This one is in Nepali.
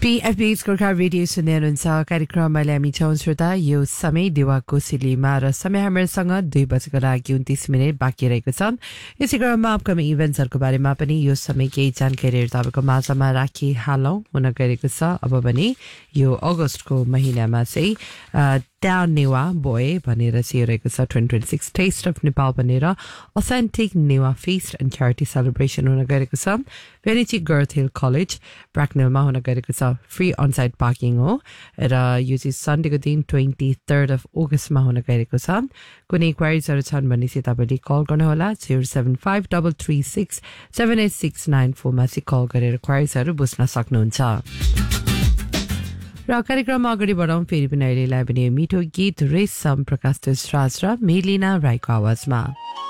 PFB's गोर्खा रेडियो सुन्दै हुनुहुन्छ कार्यक्रममा हामी छौं श्रोता यो समय देवाको सिलीमा र समय हामीसँग 2 बजेको लागि 29 मिनेट बाँकी रहेको छ यसै क्रममा अपकमिङ इभेन्ट्सहरुको बारेमा पनि यो समय केही जानकारीहरु तपाईको माझमा राखिहालौं हुन गएको छ अब भने यो अगस्तको महिनामा चाहिँ Down Newa Boy भनेर सिरहेको छ 2026 Taste of Nepal भनेर Authentic Newa Feast and Charity Celebration हुन गएको छ Venice Girth Hill College Bracknellमा हुन गएको छ Free on-site parking हो र यो चाहिँ सन्डेको दिन 23rd of August मा हुन गएको छ कुनै क्वेरीजहरु छन् भने चाहिँ तपाईले कल गर्नु होला 0753367869 मा चाहिँ कल गरेर क्वेरीजहरु बुझ्न सक्नुहुन्छ र कार्यक्रममा अगाडि बढाउँ फेरि पनि अहिलेलाई पनि मिठो गीत रेशम प्रकाश राज र मेलिना राईको आवाजमा